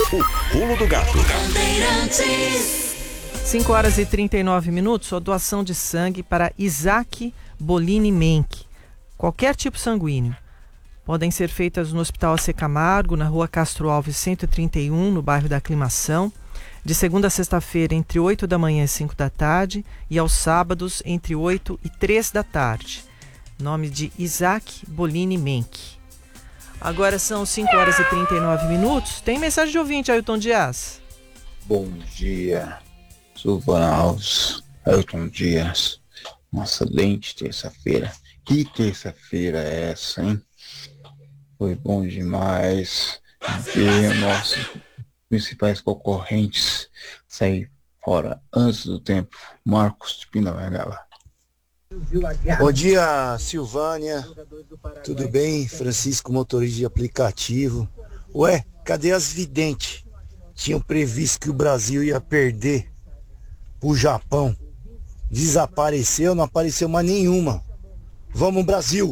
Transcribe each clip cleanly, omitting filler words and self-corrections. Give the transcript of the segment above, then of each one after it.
O Pulo do Gato. 5 horas e 39 minutos, a doação de sangue para Isaac Bolini Menck. Qualquer tipo sanguíneo. Podem ser feitas no Hospital AC Camargo, na rua Castro Alves 131, no bairro da Aclimação, de segunda a sexta-feira entre 8 da manhã e 5 da tarde e aos sábados entre 8 e 3 da tarde. Nome de Isaac Bolini Menck. Agora são 5 horas e 39 minutos. Tem mensagem de ouvinte, Ailton Dias. Bom dia, Silvana Alves, Ailton Dias. Uma excelente terça-feira. Que terça-feira é essa, hein? Foi bom demais ver nossos principais concorrentes sair fora antes do tempo. Marcos de Pindamonhangaba. Bom dia, Silvânia. Tudo bem? Francisco, motorista de aplicativo. Ué, cadê as videntes? Tinham previsto que o Brasil ia perder pro Japão. Desapareceu, não apareceu mais nenhuma. Vamos, Brasil!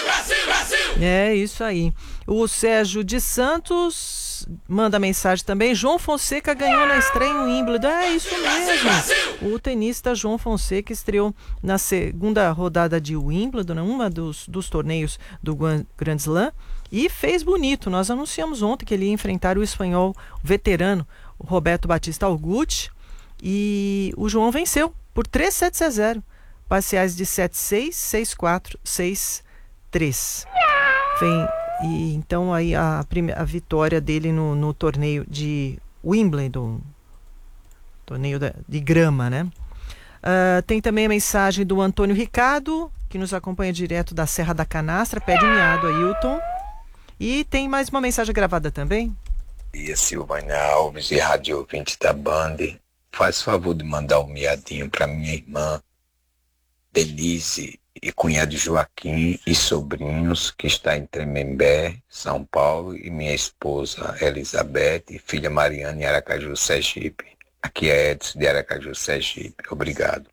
É isso aí. O Sérgio de Santos manda mensagem também. João Fonseca ganhou na estreia em Wimbledon. É isso mesmo. O tenista João Fonseca estreou na segunda rodada de Wimbledon, uma dos torneios do Grand Slam, e fez bonito. Nós anunciamos ontem que ele ia enfrentar o espanhol veterano Roberto Batista Agut, e o João venceu por 3-7-0. Parciais de 7-6, 6-4, 6-3. E então aí a vitória dele no torneio de Wimbledon, torneio de grama, né? Tem também a mensagem do Antônio Ricardo, que nos acompanha direto da Serra da Canastra, pede um miado a Ailton. E tem mais uma mensagem gravada também. E a Silvânia Alves e rádio ouvinte da Band, faz favor de mandar um miadinho para minha irmã Denise e cunhado Joaquim e sobrinhos, que está em Tremembé, São Paulo, e minha esposa Elizabeth e filha Mariana em Aracaju, Sergipe. Aqui é Edson de Aracaju, Sergipe. Obrigado.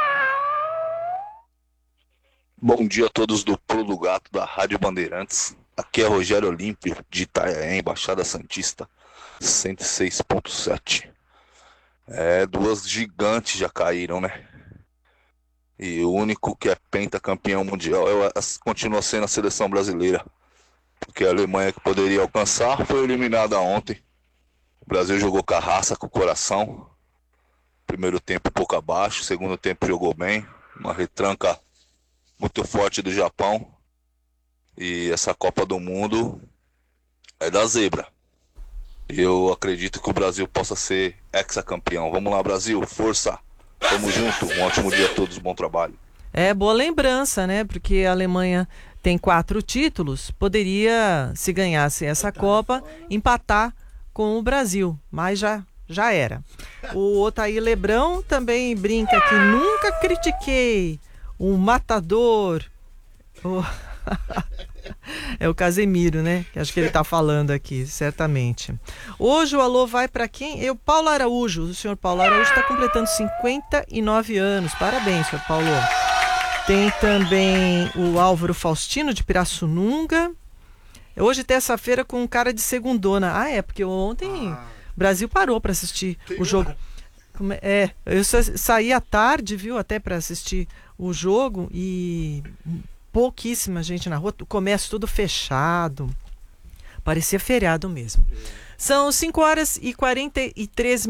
Bom dia a todos do Pulo do Gato da Rádio Bandeirantes. Aqui é Rogério Olímpio de Itanhaém, Baixada Santista, 106.7. Duas gigantes já caíram, né? E o único que é pentacampeão mundial continua sendo a seleção brasileira. Porque a Alemanha, que poderia alcançar, foi eliminada ontem. O Brasil jogou com a raça, com o coração. Primeiro tempo um pouco abaixo, segundo tempo jogou bem. Uma retranca muito forte do Japão. E essa Copa do Mundo é da zebra. Eu acredito que o Brasil possa ser hexacampeão. Vamos lá, Brasil, força! Tamo junto, um ótimo dia a todos, bom trabalho. Boa lembrança, né? Porque a Alemanha tem 4 títulos, poderia, se ganhasse essa Copa, empatar com o Brasil, mas já era. O Otair Lebrão também brinca que nunca critiquei um matador. É o Casemiro, né? Que acho que ele tá falando aqui, certamente. Hoje o alô vai para quem? Paulo Araújo. O senhor Paulo Araújo está completando 59 anos. Parabéns, senhor Paulo. Tem também o Álvaro Faustino, de Pirassununga. Hoje, terça-feira, com um cara de segundona. Porque ontem o Brasil parou para assistir o jogo. Eu saí à tarde, viu, até para assistir o jogo, e pouquíssima gente na rua, o comércio tudo fechado, parecia feriado mesmo. São 5 horas e 43